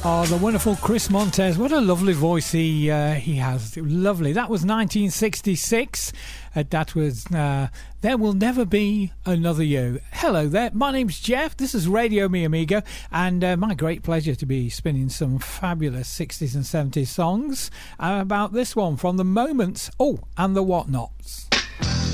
Oh, the wonderful Chris Montez. What a lovely voice he has. Lovely. That was 1966. That was There Will Never Be Another You. Hello there. My name's Jeff. This is Radio Mi Amigo. And my great pleasure to be spinning some fabulous 60s and 70s songs. About this one from The Moments. Oh, and The Whatnots.